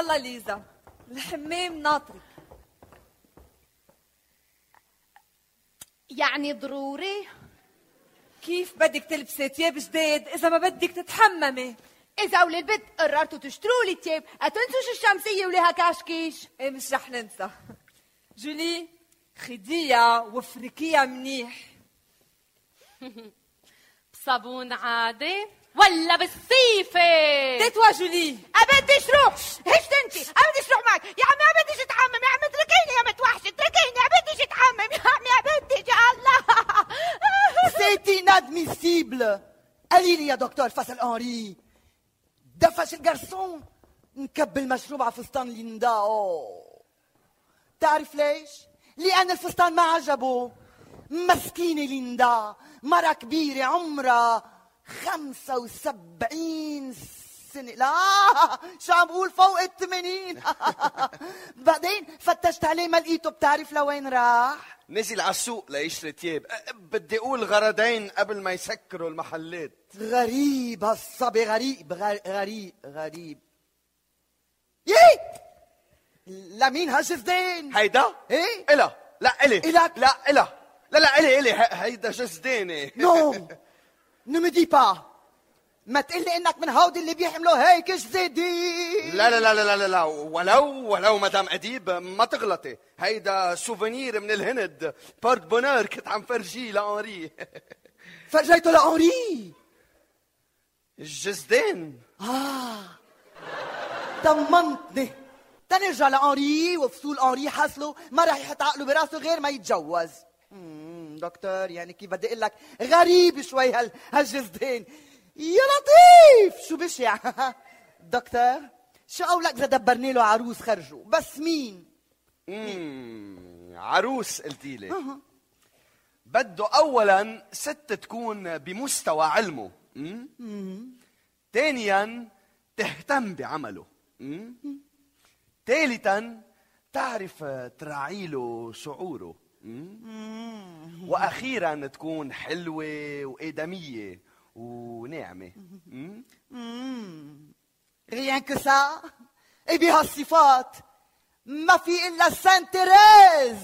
يلا ليزا، الحمام ناطرك. يعني ضروري؟ كيف بدك تلبسي تياب جديد إذا ما بدك تتحممي؟ إذا ولاد البيت قررتوا تشتروا لي تياب هتنسوش الشمسية وليها كاشكيش. إيه مش رح ننسى. جولي خديها وفركيها منيح. بصابون عادي ولا بالصيفة؟ تتوى جولي. أبديش روح. هشت انتي أبديش روح معك يا عمي. أبديش اتحمم يا عمي. اتركيني يا متوحشة. اتركيني. أبديش اتحمم يا عمي. أبديش يا الله. سيتي inadmissible. قالي لي يا دكتور فصل أنري دفش الجرسون نكب المشروب على فستان ليندا. تعرف ليش؟ لأن الفستان ما عجبه. مسكينة ليندا مرة كبيرة عمرها 75 سنة. لا شو عم بقول فوق 80. بعدين فتشت عليه ما لقيته. بتعرف لوين راح؟ نزل على السوق ليشتري تياب. بدي اقول غرضين قبل ما يسكروا المحلات. غريب هالصبي. غريب. يي لمين هالجزدين؟ هيدا؟ ايه إلا لا إلي. إلك؟ لا إلا لا إلي هيدا جزديني. نو نمدي با. ما تقلي انك من هودي اللي بيحملوا هيك جزيدين. لا ولو مدام أديب ما تغلطي. هيدا سوفينير من الهند. بارت بونور كنت عم فرجيه لأنري. فرجيته لأنري الجزدين. طمنتني. تنرجع لأنري وفصول أنري حصلوا ما راح يحط عقله براسه غير ما يتجوز. دكتور يعني كيف بدي اقول لك غريب شوي هالجزدين. يا لطيف شو بشع. دكتور شو قولك اذا دبرني له عروس خرجوا؟ بس مين؟ عروس قلتيلي. بده اولا ست تكون بمستوى علمه. ثانيا تهتم بعمله. ثالثا تعرف تراعي له شعوره. واخيرا تكون حلوه وادميه وناعمه. ريان كسا. ايه بهالصفات ما في الا سان تيريز.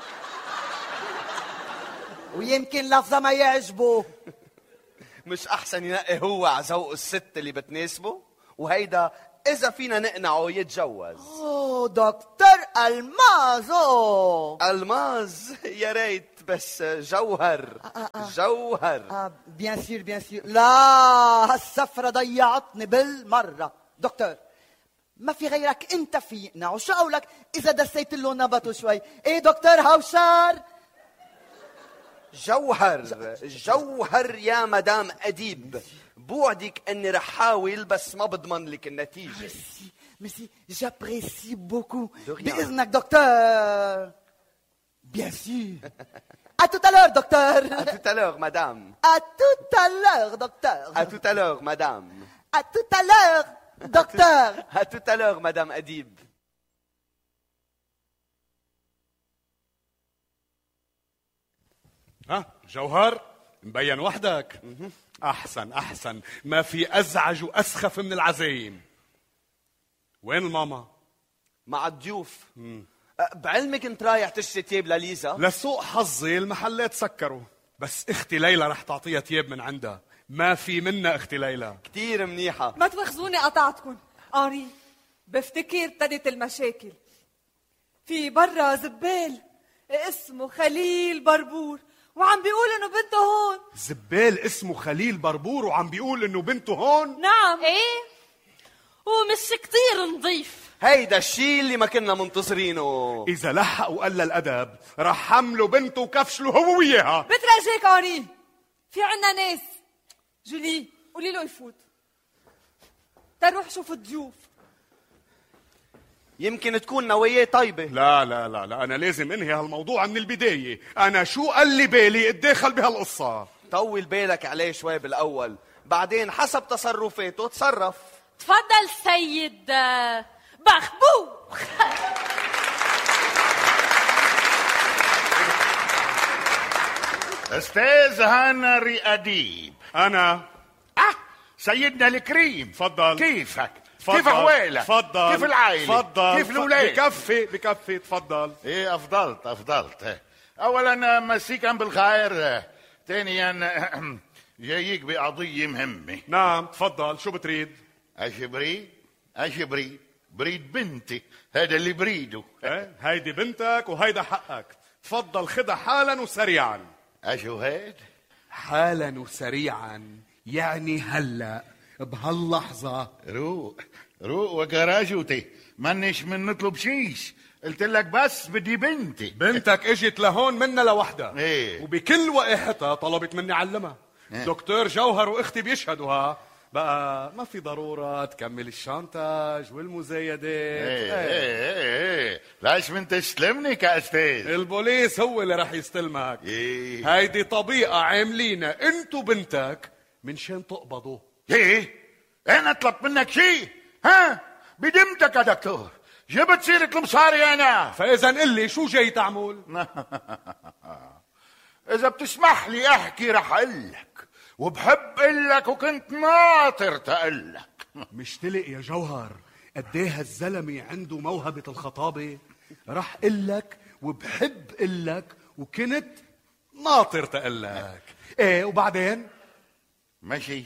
ويمكن لفظه ما يعجبه. مش احسن ينقي هو على ذوق الست اللي بتناسبه؟ وهيدا اذا فينا نقنعه يتجوز. دكتور المازو. الماز يا ريت بس جوهر. جوهر. بيان سير. لا هالسفرة ضيعتني بالمرة. دكتور ما في غيرك انت في يقنع. وشو قولك اذا دسيت له نبته شوي؟ ايه دكتور هوشار؟ جوهر يا مدام أديب. بوعدك اني رح حاول بس ما بضمن لك النتيجة. ميرسي j'apprécie beaucoup. بإذنك دكتور. Bien sûr. À tout à l'heure docteur. À tout à l'heure madame. À tout à l'heure docteur. À tout à l'heure madame. À tout à l'heure docteur. À tout à l'heure madame أديب. جوهر مبين وحدك. أحسن ما في أزعج وأسخف من العزايم. وين الماما؟ مع الضيوف. بعلمك انت رايح تشتري تياب لليزا؟ لسوء حظي المحلات سكروا. بس اختي ليلى رح تعطيها تياب من عندها. ما في منا اختي ليلى. كتير منيحة. ما تواخذوني قطعتكم. أنري بفتكر ابتدت المشاكل. في برا زبال اسمه خليل بربور وعم بيقول انه بنته هون. زبال اسمه خليل بربور وعم بيقول انه بنته هون؟ نعم. ايه ومش كتير نظيف. هيدا الشيء اللي ما كنا منتظرينه. اذا لحق وقال الادب رح حملوا بنته وكفشلوا هو وياها. بتراجيك أنري في عنا ناس. جولي قولي له يفوت تروح شوف الضيوف. يمكن تكون نواياه طيبة. لا أنا لازم انهي هالموضوع من البداية. أنا شو قال لي بالي اتدخل بهالقصة. طول بالك عليه شوي بالأول بعدين حسب تصرفاته تصرف. تفضل سيد بخبوخ. أستاذ هنري أديب. أنا سيدنا الكريم. تفضل. كيفك؟ كيف احوالك؟ تفضل. كيف العائلة؟ تفضل. كيف الاولاد؟ بكفي تفضل. ايه افضلت. اولا مسيكا بالخير. ثانيا جايك بقضية مهمة. نعم تفضل، شو بتريد؟ اش بريد بنتي، هذا اللي بريده. ايه هيدي بنتك وهيدا حقك، تفضل خدها حالا وسريعا. اشو هيد؟ حالا وسريعا يعني هلا بهاللحظة. روق وكراجوتي، منش من نطلب شيش، قلت لك بس بدي بنتي. بنتك اجت لهون منا لوحدها. ايه. وبكل وقاحتها طلبت مني علمها. دكتور جوهر واختي بيشهدوها. بقى ما في ضرورة تكمل الشانتاج والمزايدات. ايه ليش من تستلمني كأستاذ؟ البوليس هو اللي رح يستلمك. هيدي طبيعة عاملينها انت وبنتك من شان تقبضوا. ايه انا طلبت منك شيء؟ ها بدمتك يا دكتور، جبت سيرة المصاري انا. فاذا قلي شو جاي تعمل؟ اذا بتسمح لي احكي رح اقلك، وبحب قلك وكنت ناطر تقلك. مشتلق يا جوهر قديه هالزلمة عنده موهبة الخطابة. رح قلك وبحب قلك وكنت ناطر تقلك. ايه وبعدين؟ ماشي.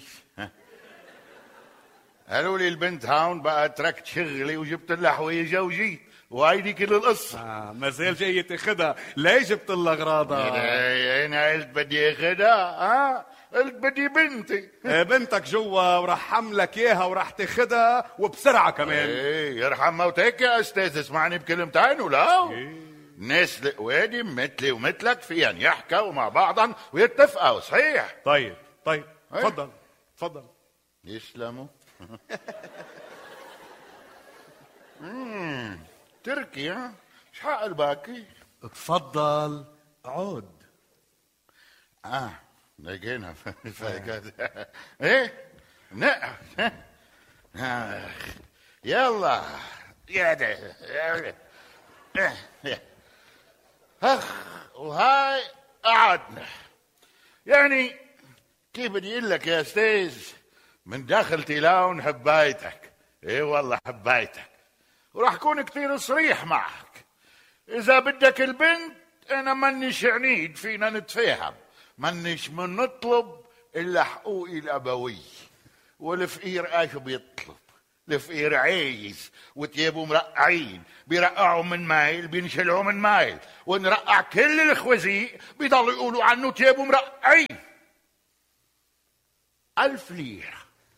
قالوا لي البنت هون بقى تركت شغلي وجبت لها حويجة وجيت، وهيدي كل القصة. ما زال جاي تاخدها، ليه جبت لها اغراضها؟ انا قلت بدي اخدها، قلت بدي بنتي. بنتك جوا ورح حملك اياها ورح تاخدها وبسرعة كمان. ايه يرحم موتك يا استاذ، اسمعني بكلمتين ولا؟ الناس القوادم مثلي ومثلك فيهن يحكوا مع بعضن ويتفقوا، صحيح؟ طيب تفضل. يسلموا. تركي ها؟ شحق الباكي؟ تفضل عود. لقينا ايه نقع. يلا وهاي قعدنا. يعني كيف بدي اقول لك يا استاذ، من دخلتي لون حبايتك. ايه والله حبايتك، وراح كون كتير صريح معك. اذا بدك البنت انا منش عنيد، فينا نتفاهم، منش من نطلب الا حقوقي الابوي. والفقير ايش بيطلب؟ الفقير عايز وتيابه مرقعين، بيرقعوا من مايل بينشلعوا من مايل، ونرقع كل الخوازيق بيضلوا يقولوا عنه تيابه مرقعين. 1000 ليرة.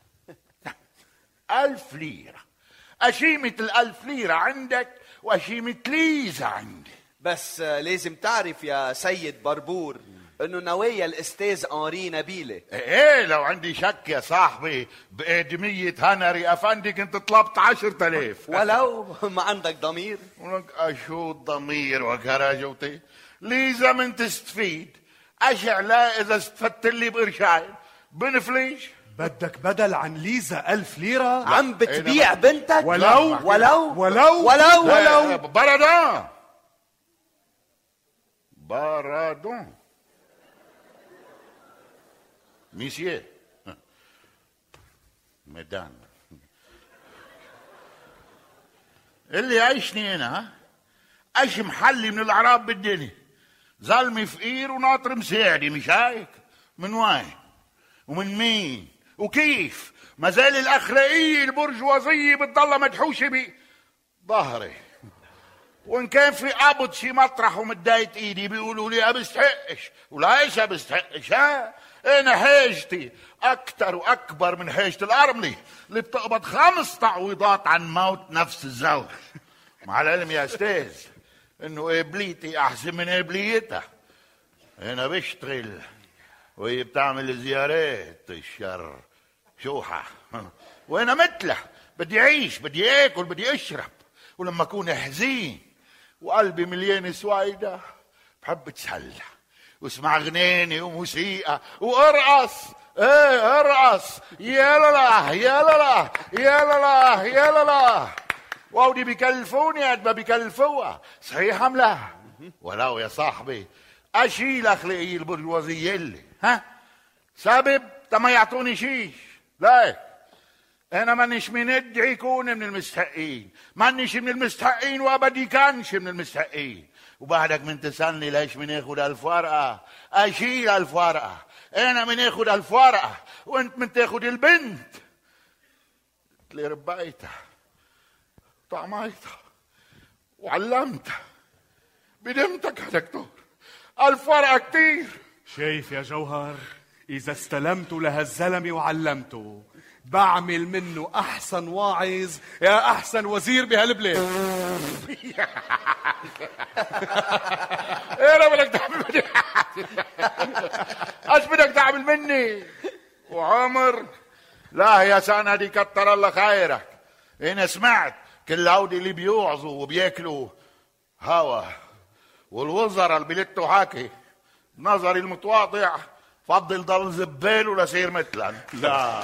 1000 ليرة، أشيمة 1000 ليرة عندك وأشيمة ليزة عندي. بس لازم تعرف يا سيد بربور انه نوايا الاستاذ انري نبيله. ايه لو عندي شك يا صاحبي بآدمية هنري افندي كنت طلبت 10,000. ولو ما عندك ضمير. ولك اشو الضمير وكراجوتي؟ ليزا من تستفيد، اشعلا اذا استفدت لي بقرشين بنفليش. بدك بدل عن ليزا 1000 ليرة؟ عم بتبيع بنتك؟ ولو بارادون ميسيو ميدان اللي عيشني هنا، ايش محلي من الاعراب بالدنيا، ظلمي فقير وناطر مساعدي، مش هيك؟ من وين ومن مين وكيف؟ ما زال الاخلاقيه البرجوازيه بتضل مدحوشه بظهري، وان كان في قبض شي مطرح ومدايت ايدي بيقولوا لي ابستحقش. وليش ابستحقش؟ انا حاجتي اكتر واكبر من حاجه الارملي اللي بتقبض 5 تعويضات عن موت نفس الزوج. مع العلم يا استاذ انه قبليتي احسن من قبليتها. انا بشتغل وهي بتعمل زيارات الشر شوحة، وانا مثلها بدي اعيش، بدي اكل، بدي اشرب، ولما اكون حزين وقلبي مليان سويدة بحب اتسلى واسمع اغناني وموسيقى وارقص. ايه ارقص، يا لا يا لا يا لا يا لا. واودي بيكلفوني قد ما بيكلفوها، صحيح ام لا؟ ولو يا صاحبي اشيل اخلاقي البرجوازيه اللي سبب ما يعطوني شيش. لا انا مانيش مندعي يكون من المستحقين، مانيش من المستحقين وابدي كانش من المستحقين. وبعدك من تسألني ليش من ياخد 1000 ورقة؟ اشيل 1000 ورقة. انا من ياخد 1000 ورقة وانت من تاخد البنت اللي ربيتها طعميتها وعلمتها بدمتك يا دكتور. 1000 ورقة كتير. شايف يا جوهر، إذا استلمته لهالزلمة وعلمته بعمل منه أحسن واعظ يا أحسن وزير بهالبلاد. إيه لا بدك تعمل مني؟ إيش بدك تعمل مني؟ وعمر لا يا سندي كتر الله خيرك. أنا سمعت كل هودي اللي بيوعظوا وبياكلوا هوا والوزراء اللي بيلتوا حكي، نظري المتواضع فضل ضل زبال ولا سير مثلك. لا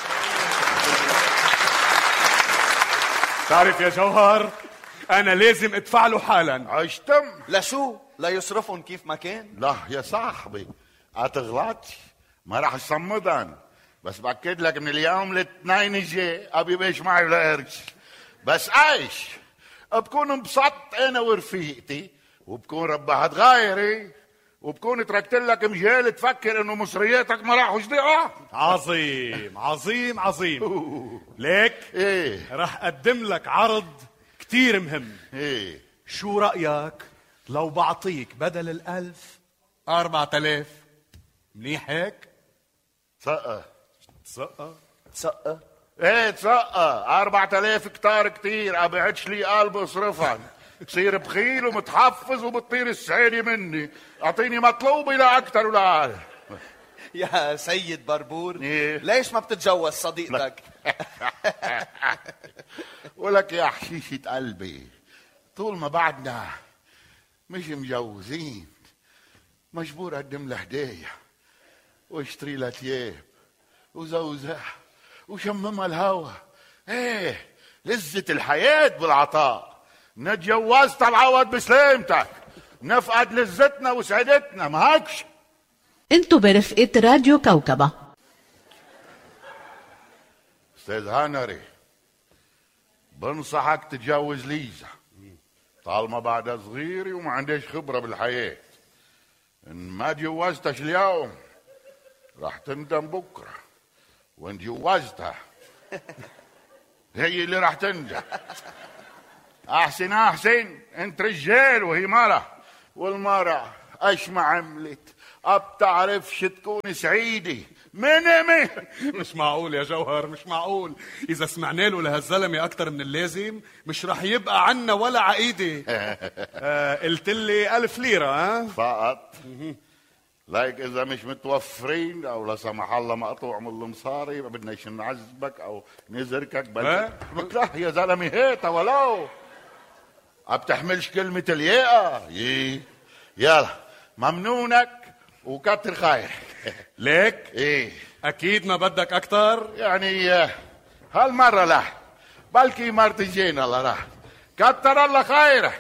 تعرف يا جوهر، أنا لازم أدفع له حالا. عشتم لشو؟ لا يصرفهم كيف ما كان؟ لا يا صاحبي اتغلطش، ما راح صمدن، بس باكد لك من اليوم الاثنين الجاي ابي بيش معي ولا قرش. بس ايش بكون انبسطت انا ورفيقتي، وبكون ربحت غيري، وبكون تركت لك مجال تفكر انه مصرياتك ما راحوش ضيعه. عظيم عظيم عظيم. ليك ايه رح أقدم لك عرض كتير مهم. ايه شو رأيك لو بعطيك بدل 1000 4000؟ منيح هيك؟ تسقى تسقى تسقى؟ ايه تسقى. 4000 كتار كتير، ابعدش لي قلب اصرفها، بصير بخيل ومتحفظ وبتطير السعيدة مني. اعطيني مطلوبي لا اكتر ولا اقل. يا سيد بربور، إيه؟ ليش ما بتتجوز صديقتك؟ ولك يا حشيشة قلبي، طول ما بعدنا مش مجوزين مجبور اقدم له هدية واشتري له ثياب وزوزها وشممها الهوا. ايه لذة الحياة بالعطاء. نتجوزت العوض بسلامتك، نفقد لذتنا وسعادتنا، ما هيكش؟ انتوا برفقة راديو كوكبة. استاذ هنري، بنصحك تتجوز ليزا طالما بعدها صغيري وما عنديش خبرة بالحياة. ان ما تجوزتش اليوم راح تندم بكرة، وان جوزتها هي اللي راح تنجح. احسن انت رجال وهي مرة، والمرة ايش ما عملت بتعرفش تكون سعيدة منمي. مش معقول يا جوهر، مش معقول. إذا سمعنا له لهالزلمة أكتر من اللازم مش رح يبقى عنا ولا عقيدة. قلت لي 1000 ليرة ها؟ فقط. لايك إذا مش متوفرين أو لا سمح الله مقطوع من المصاري ما بدناش نعذبك أو نزركك. بل لا يا زلمة هيتا ولو بتحملش كلمة الياقة. يلا ممنونك وكتر خير. ليك ايه أكيد ما بدك أكتر؟ يعني هالمرة لا، بلكي مرتين الله راح. كتر الله خيرك.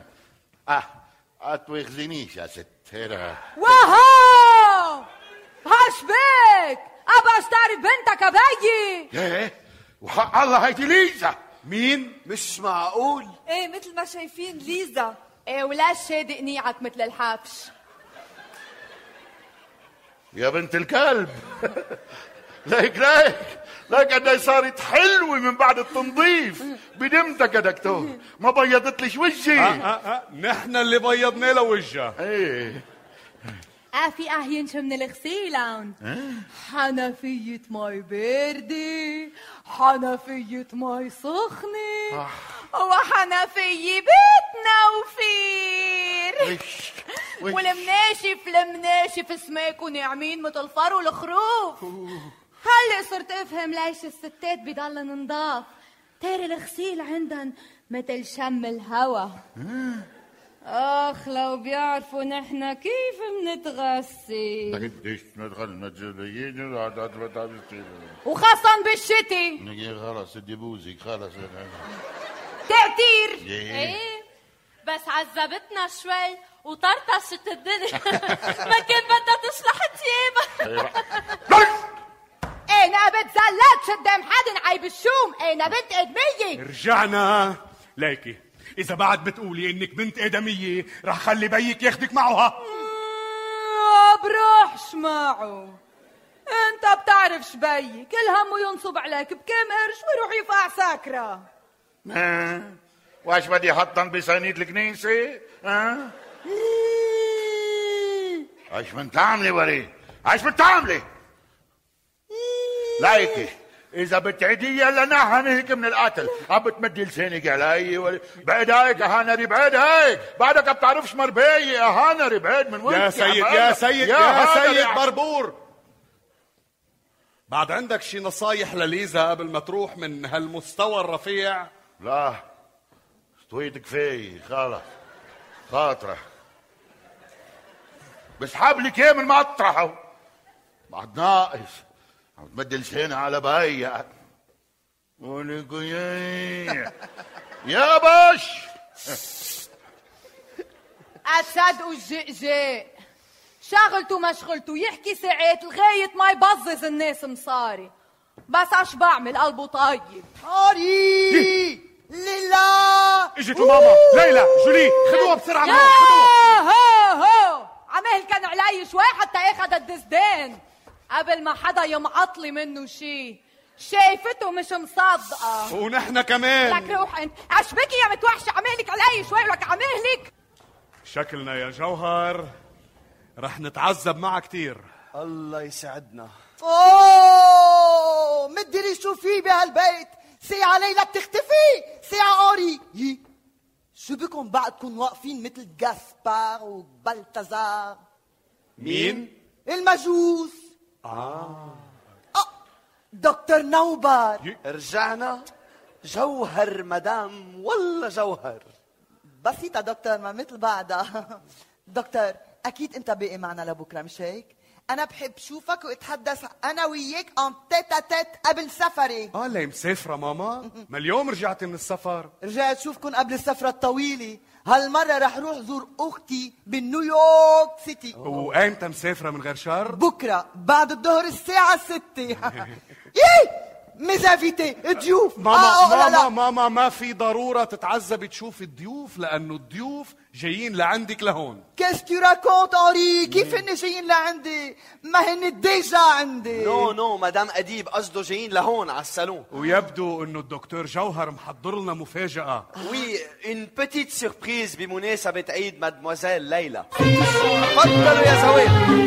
اتوخزنيش يا ست. واو هاش بيك ابى اشتري بنتك يا بيي. ايه وحق الله هيدي ليزا. مين؟ مش معقول. ايه مثل ما شايفين ليزا. ايه ولا شادق نيعك مثل الحبش. يا بنت الكلب. ليك قد صارت حلوة من بعد التنظيف بدمتك يا دكتور، ما بيضتليش وجهي. نحن اللي بيضنا له وجهه. ايه في ينشف من الغسيل. حنفية مي باردة، حنفية مي سخنة، وحنفية بيتنا وفير، والمناشف سماك وناعمين مثل فرو الخروف. هلا صرت افهم ليش الستات بيضلن نضاف، تاري الغسيل عندن مثل شم الهوا. اخ لو بيعرفوا نحن كيف بنتغسل، وخاصة بالشتي. خلص ادي بوزك خلص تأتير. ايه بس عذبتنا شوي وطرطشت الدنيا. ما كان بدها تشلح ثيابها. انا بتزلقش قدام حدا عيب رجعنا. ليكي إذا بعد بتقولي إنك بنت آدمية رح خلي بيك ياخدك معها. بروحش معه، انت بتعرفش بيي كل همه ينصب عليك بكم قرش ويروح يفقع ساكرة. واش بدي احطن بصينية الكنيسة؟ ايش من تعملي وري؟ ايش من تعملي؟ لايكي اذا بتعدي لنحن هيك من القتل، عم بتمدي لسانك علي بعد هيك يا هنري، بعد هيك بعدك ما بتعرفش مربية يا هنري، بعد من وين يا سيد بربور، بعد عندك شي نصايح لليزا قبل ما تروح من هالمستوى الرفيع؟ لا استويت كفاية خلاص خاطرة، بسحب لك ايه من مطرحه بعد ناقص عم تمد لسانها على بيا. ولكو يا باش أتصدقوا الجئجئ شغلته مشغلته يحكي ساعات لغاية ما يبزز الناس مصاري، بس عش بعمل قلبه طيب. أري ليلى اجت ماما. ليلى جولي خدوها بسرعة. يا هو عمال كان علي شوي حتى اخذ الدزدان قبل ما حدا يمعطلي منه شي. شايفته مش مصدقة ونحن كمان. لك روح انت عشبكي يا متوحشة، عمالك علي شوي ولك عمالك. شكلنا يا جوهر رح نتعذب معها كتير. الله يسعدنا. اوه مدري شو في بهالبيت، ساعة ليلى بتختفي، ساعة أوري. شو بكم بعدكم واقفين مثل جاسبار وبلتزار؟ مين؟ المجوس. دكتور نوبر. رجعنا. جوهر مدام والله جوهر. بسيطة دكتور، ما مثل بعدها. دكتور أكيد أنت باقي معنا لبكرة مش هيك؟ أنا بحب شوفك وأتحدث أنا وياك أن تيتا تيت قبل سفري. ليه مسافرة ماما؟ ما اليوم رجعتي من السفر. رجعت شوفكن قبل السفرة الطويلة، هالمرة رح روح زور أختي بنيويورك سيتي. وأيمتى مسافرة من غير شر؟ بكرة بعد الظهر الساعة 6. ميزافيتي ضيوف. ماما ما في ضرورة تتعذبي تشوفي الضيوف لأنه الضيوف جايين لعندك لهون. كيسكي راكونت أوري؟ كيف هن جايين لعندي؟ ما هن ديجا عندي. نو مدام أديب قصده جايين لهون على الصالون. ويبدو إنه الدكتور جوهر محضر لنا مفاجأة. وي une petite surprise بمناسبة عيد مادموزيل ليلى. تفضلوا يا زوال.